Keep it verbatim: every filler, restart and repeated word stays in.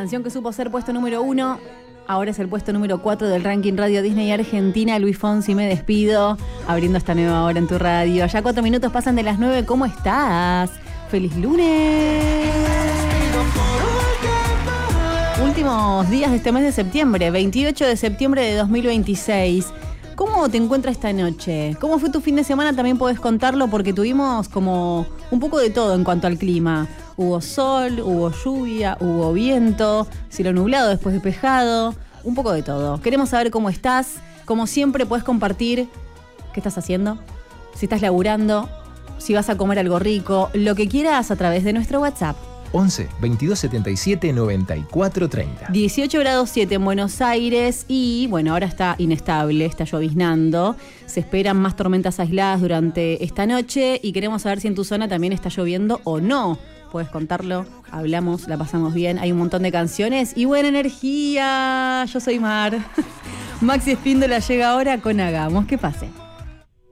canción que supo ser puesto número uno. Ahora es el puesto número cuatro del ranking Radio Disney Argentina. Luis Fonsi, me despido, abriendo esta nueva hora en tu radio. Ya cuatro minutos pasan de las nueve. ¿Cómo estás? ¡Feliz lunes! Últimos días de este mes de septiembre, veintiocho de septiembre de dos mil veintiséis. ¿Cómo te encuentras esta noche? ¿Cómo fue tu fin de semana? También podés contarlo porque tuvimos como un poco de todo en cuanto al clima. Hubo sol, hubo lluvia, hubo viento, cielo nublado, después despejado, un poco de todo. Queremos saber cómo estás. Como siempre, puedes compartir qué estás haciendo, si estás laburando, si vas a comer algo rico, lo que quieras a través de nuestro WhatsApp. once, veintidós setenta y siete, noventa y cuatro treinta. dieciocho grados siete en Buenos Aires y, bueno, ahora está inestable, está lloviznando. Se esperan más tormentas aisladas durante esta noche y queremos saber si en tu zona también está lloviendo o no. Puedes contarlo, hablamos, la pasamos bien, hay un montón de canciones y buena energía. Yo soy Mar. Maxi Espíndola llega ahora con Hagamos que pase.